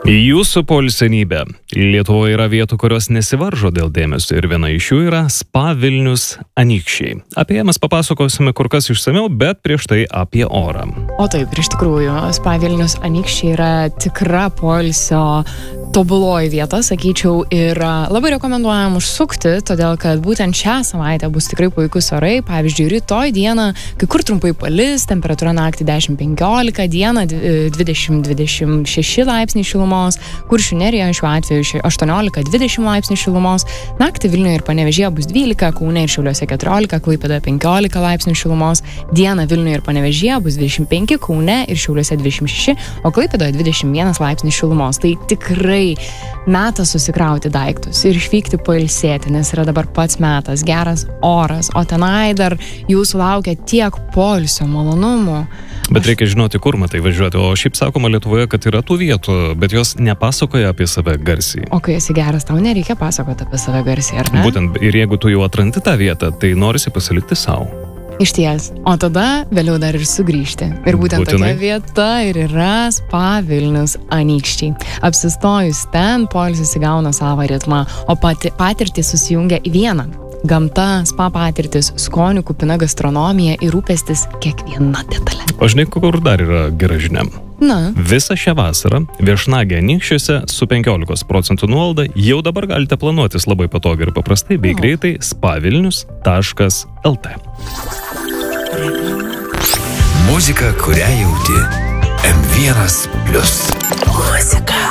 Jūsų poilsienybė. Lietuvoje yra vietų, kurios nesivaržo dėl dėmesio ir viena iš jų yra Spa Vilnius Anykščiai. Apie ją mes papasakosime kur kas išsamiau, bet prieš tai apie orą. O taip, iš tikrųjų, Spa Vilnius Anykščiai yra tikra poilsio tobuloji vieta, sakyčiau, ir labai rekomenduojam užsukti, todėl kad būtent šią savaitę bus tikrai puikus orai. Pavyzdžiui, rytoj dieną kai kur trumpai palis, temperatūra naktį 10-15, dieną 20-26 laipsniai šilumos, Kuršių Nerijoje šiuo atveju 18-20 laipsnių šilumos, naktį Vilniuje ir Panevėžyje bus 12, Kaune ir Šiauliuose 14, Klaipėdoje 15 laipsnių šilumos, dieną Vilniuje ir Panevėžyje bus 25, Kaune ir Šiauliuose 26, o Klaipėdoje 21 laipsnių šilumos. Tai tikrai metas susikrauti daiktus ir išvykti pailsėti, nes yra dabar pats metas, geras oras, o tenai dar jūsų laukia tiek poilsio malonumų. Bet reikia žinoti, kur matai važiuoti, o šiaip sakoma Lietuvoje, kad yra tų vietų, bet jos nepasakoja apie save garsiai. O kai esi geras, tau nereikia pasakoti apie save garsiai, ar ne? Būtent, ir jeigu tu jau atrandi tą vietą, tai norisi pasilikti savo. Išties, o tada vėliau dar ir sugrįžti. Ir būtent tokia vieta ir yra Spa Vilnius Anykščiai. Apsistojus ten, poilsis įgauna savo ritmą, o patirtis susijungia į vieną. Gamta, spa patirtis, skonių kupina gastronomija ir rūpestis kiekviena detalė. O žinai, kur dar yra gera žinia? Na. Visą šią vasarą viešnagė Anykščiuose su 15% nuolaida jau dabar galite planuotis labai patogiai ir paprastai bei greitai spavilnius.lt. Muzika, kurią jauti. M1+. Muzika.